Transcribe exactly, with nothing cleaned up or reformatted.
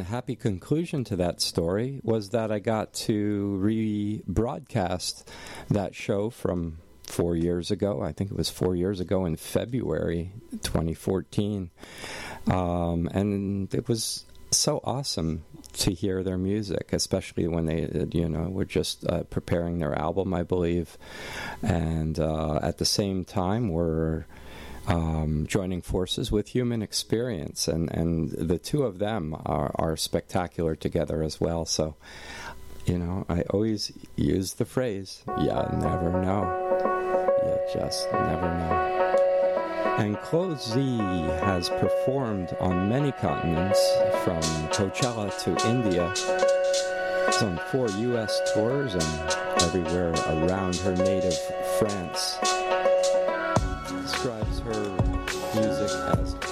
happy conclusion to that story was that I got to re-broadcast that show from four years ago. I think it was four years ago in February twenty fourteen. Um, and it was so awesome to hear their music, especially when they, you know, were just uh, preparing their album, I believe. And uh, at the same time, were um, joining forces with Human Experience. And, and the two of them are, are spectacular together as well. So, you know, I always use the phrase, you never know. You just never know. And Claude Z has performed on many continents, from Coachella to India. She's on four U S tours and everywhere around her native France. Describes her music as